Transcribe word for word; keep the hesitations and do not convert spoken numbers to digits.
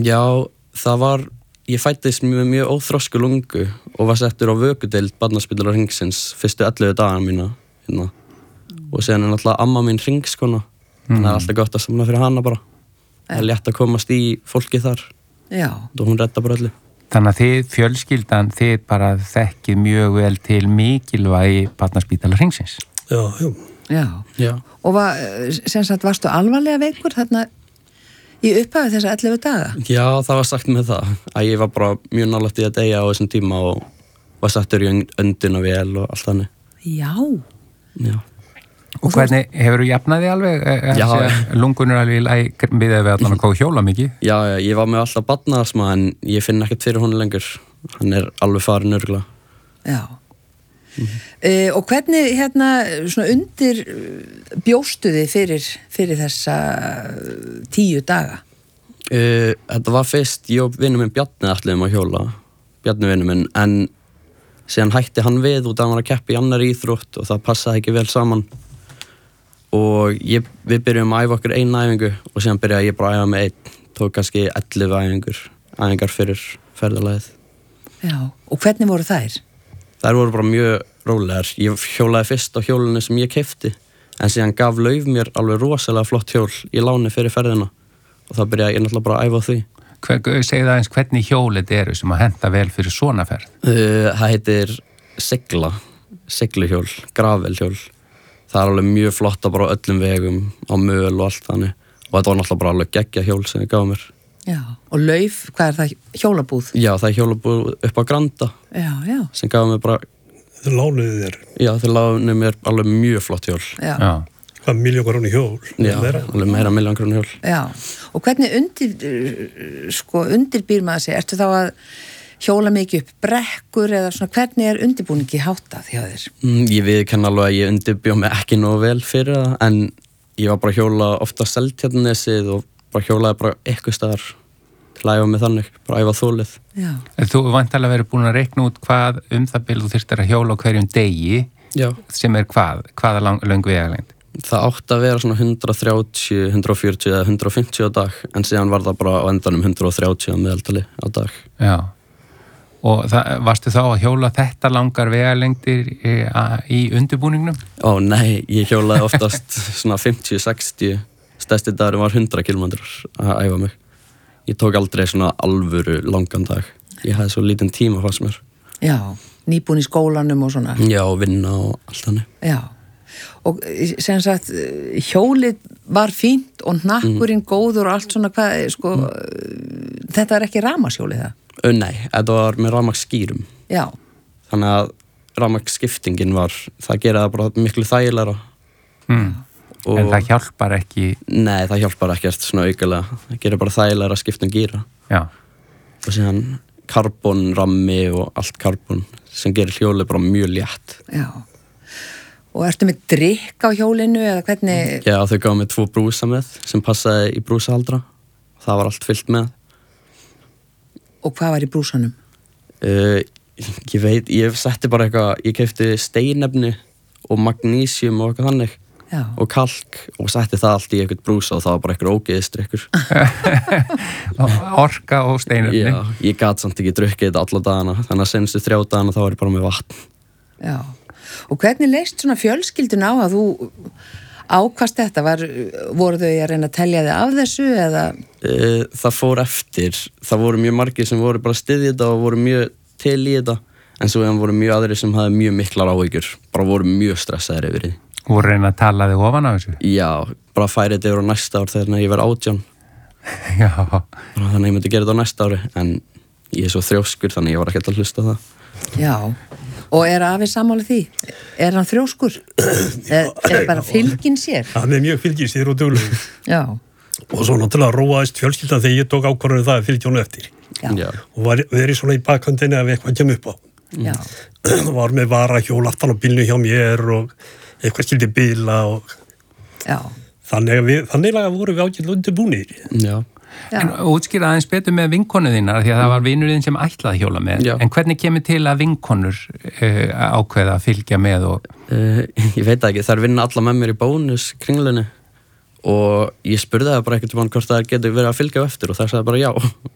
Já, það var, ég fættist með mjög óþrosku lungu og var settur á vökudeild Barnaspítalar Hringsins fyrstu ellefu dagana mína hérna. Og síðan er náttúrulega amma mín hringskona, mm. þannig að það er alltaf gott að samla fyrir hana bara. Það er létt að komast í fólki þar. Já. Og hún redda bara öllu. Þannig að þið, fjölskyldan, þið bara þekkið mjög vel til mikilvægi Barnaspítalar Hringsins. Já, já. Já. Já. Og var, sem sagt, varstu alvarlega veikur þarna í upphafi þessa ellefu daga? Já, það var sagt með það. Að ég var bara mjög nálægt í að deyja á þessum tíma og var settur í öndina vel og allt þannig. Já. Já. Og hvernig, hefur þú jafnaði alveg? Já. Lungunur alveg í læg við að við allan að kóða hjóla mikið? Já, já, ég var með alltaf barnaasma en ég finn ekkert fyrir honum lengur. Hann er alveg farin örgulega. Já. Mm-hmm. Uh, og hvernig hérna svona undir bjóstu þið fyrir, fyrir þessa tíu daga? Uh, þetta var fyrst, ég og vinur minn Bjarni ætluðum að hjóla, Bjarni vinur minn, en síðan hætti hann við út af hann var að keppa í annar íþrótt og það passaði ekki vel saman. Og ég, við byrjum að æfa okkur eina æfingu og síðan byrjaði ég bara að æfa með einn, tók kannski ellefu æfingur, æfingar fyrir ferðalagið. Já, og hvernig voru þær? Þær voru bara mjög rólegar. Ég hjólaði fyrst á hjólinu sem ég keypti, en síðan gaf Lauf mér alveg rosalega flott hjól í láni fyrir ferðina og þá byrjaði ég náttúrulega bara að æfa á því. Segðu aðeins hvernig hjól þetta eru sem að henta vel fyrir svona ferð? Uh, það heitir sigla, sigluhjól, gravelhjól. Það er alveg mjög flotta bara á öllum vegum, á möl og allt þannig. Og þetta var náttúrulega bara alveg geggja hjól sem ég gaf mér. Já, og Lauf, hvað er það, hjólabúð? Já, það er hjólabúð upp á Granda. Já, já. Sem gaf mér bara... Þeir lánuðu þér. Já, þeir lánuðu mér alveg mjög flott hjól. Já. Já. Hvað, miljón krónu hjól? Já, alveg meira miljón krónu hjól. Já, og hvernig undir, sko, undirbýr maður sig? Ertu þá að hjóla mikið upp brekkur eða svona, hvernig er undirbúningi háttað hjá þér? Mm, ég viðurkenni alveg að ég undirbjó mig ekki nógu vel fyrir það, en ég var bara að hjóla ofta Seltjarnarnesið og bara hjólaði bara eitthvað staðar til að æfa mig þannig, bara æfa þólið. Já. Þú væntanlega verið búin að reikna út hvað um það bil þú þyrftir að hjóla á hverjum degi. Já. Sem er hvað? Hvaða lang, löng vegalengd? Það átti að vera svona hundrað þrjátíu, hundrað fjörutíu eða hundrað fimmtíu á dag, en síðan var það bara á endanum hundrað þrjátíu á meðaltali á dag. Já. Og það, varstu þá að hjóla þetta langar vegalengdir í, í undirbúningnum? Ó nei, ég hjólaði oftast svona fimmtíu sextíu, stærsti dagur var hundrað kílómetrar að æfa mig. Ég tók aldrei svona alvöru langan dag. Ég hafði svo lítinn tíma fannst mér. Já, nýbúin í skólanum og svona. Já, og vinna og allt þannig. Já, og sem sagt, hjólið var fínt og hnakkurinn mm. góður og allt svona, hvað, sko, mm. þetta er ekki rafmagnshjólið það? Ö, nei, þetta var með rafmagnsskýrum. Já. Þannig að rafmagnsskiptingin var, það gera það bara miklu þægilegra. Mm. Og, en það hjálpar ekki? Nei, það hjálpar ekkert svona aukalega. Það gerir bara þægilegra að skipta um gíra. Já. Og síðan karbonrammi og allt karbon sem gerir hjólið bara mjög létt. Já. Og ertu með drykk á hjólinu eða hvernig? Já, þau gáðu mig tvo brúsa með sem passaði í brúsahaldra. Það var allt fyllt með. Og hvað var í brúsanum? Uh, ég veit, ég setti bara eitthvað, ég keypti steinefni og magnísium og eitthvað þannig. Já. Og kalk og setti það allt í eitthvað brúsa og það var bara eitthvað ógeðisdrykkur. Orka og steinefni. Já, ég gat samt ekki drukkið þetta alla dagana, þannig að senstu þrjá dagana þá var ég bara með vatn. Já, og hvernig leist svona fjölskyldun á að þú ákvast þetta? Var, voru þau að reyna að telja þig af þessu eða? Uh, það fór eftir, það voru mjög margir sem voru bara að styðja þetta og voru mjög til í þetta, en svo voru mjög aðrir sem hafði mjög miklar áhyggjur, bara voru mjög stressaðir yfir því. Voru reyna að tala þig ofan af þessu? Já, bara færi þetta yfir á næsta ár þegar ég verið átján. Já. Bara þannig að ég myndi gera þetta á næsta ári, en ég er svo þrjóskur þannig ég var ekkert að hlusta það. Já, og er afi sammála því? Er hann þrjóskur? Er, er bara fylgin sér? Hann er mjög fylgin sér og duglegur. Já. Og svo náttúrulega róaðist fjölskyldan þegar ég tók ákvörðun það að fylgja honum eftir. Já. Já. Og var, verið svona í bakhöndinni að við eitthvað kemur upp á. Já. Var með varahjól aftan á bílnu hjá mér og eitthvað skildi bíla og Já. þannig að við, þannig að vorum við ágætlega undirbúnir. Já. Já. En útskýra aðeins betur með vinkonu þínar því að það var vinurinn sem ætlaði hjóla með. Já. En hvernig kemur til að vinkonur uh, ákveða að fylgja með og... Uh, ég veit ekki, þær vinna alla með mér í bónus kringlunni og ég spurði það bara einhvern tímann hvort það getur verið að fylgja á eftir og þær sagði bara já.